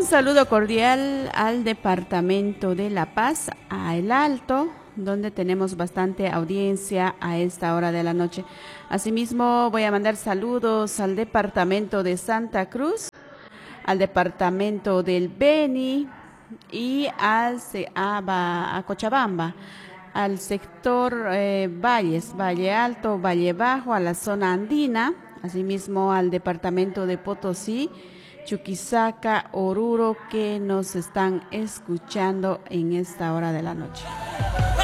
saludo cordial al departamento de La Paz, a El Alto, donde tenemos bastante audiencia a esta hora de la noche. Asimismo, voy a mandar saludos al departamento de Santa Cruz, al departamento del Beni y a Cochabamba, al sector Valles, Valle Alto, Valle Bajo, a la zona andina, asimismo al departamento de Potosí, Chuquisaca, Oruro, que nos están escuchando en esta hora de la noche.